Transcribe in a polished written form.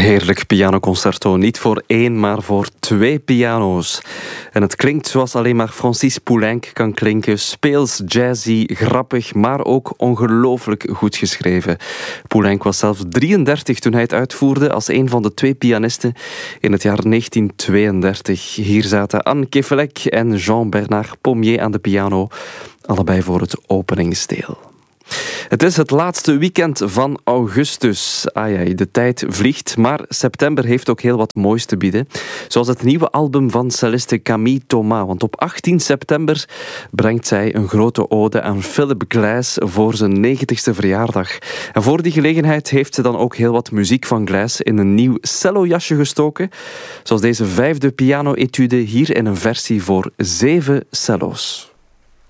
Heerlijk pianoconcerto. Niet voor één, maar voor twee piano's. En het klinkt zoals alleen maar Francis Poulenc kan klinken. Speels, jazzy, grappig, maar ook ongelooflijk goed geschreven. Poulenc was zelfs 33 toen hij het uitvoerde als een van de twee pianisten in het jaar 1932. Hier zaten Anne Kefelec en Jean-Bernard Pommier aan de piano. Allebei voor het openingsdeel. Het is het laatste weekend van augustus. De tijd vliegt, maar september heeft ook heel wat moois te bieden. Zoals het nieuwe album van celliste Camille Thomas. Want op 18 september brengt zij een grote ode aan Philip Glass voor zijn 90ste verjaardag. En voor die gelegenheid heeft ze dan ook heel wat muziek van Glass in een nieuw cellojasje gestoken. Zoals deze 5e piano-etude hier in een versie voor 7 cello's.